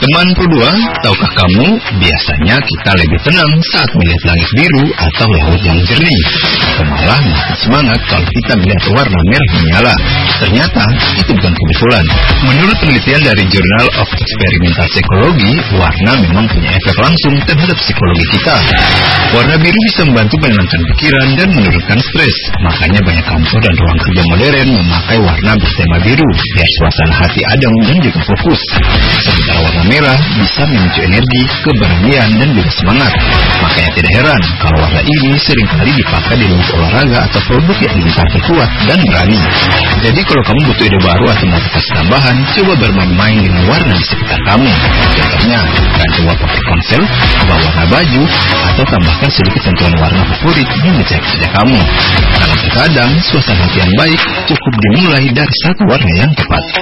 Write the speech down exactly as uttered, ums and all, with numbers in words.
Teman Produa, tahukah kamu biasanya kita lebih tenang saat melihat langit biru atau laut yang jernih, atau malah makin semangat kalau kita melihat warna merah menyala. Ternyata itu bukan kebetulan. Menurut penelitian dari Journal of Experimental Psychology, warna memang punya efek langsung terhadap psikologi kita. Warna biru bisa membantu menenangkan pikiran dan menurunkan stres. Makanya banyak kantor dan ruang kerja modern memakai warna bertema biru biar suasana hati adem dan juga fokus. Sementara warna merah bisa memicu energi, keberanian, dan juga semangat. Makanya tidak heran kalau warna ini seringkali dipakai di logo olahraga atau produk yang ingin tampil kuat dan berani. Jadi kalau kamu butuh ide baru atau motivasi tambahan, coba bermain-main dengan warna di sekitar kamu. Contohnya, kan coba pakai konsel, ubah warna baju, atau tambahkan sedikit sentuhan warna favorit di meja kerja kamu. Karena terkadang suasana hati yang baik cukup dimulai dari satu warna yang tepat.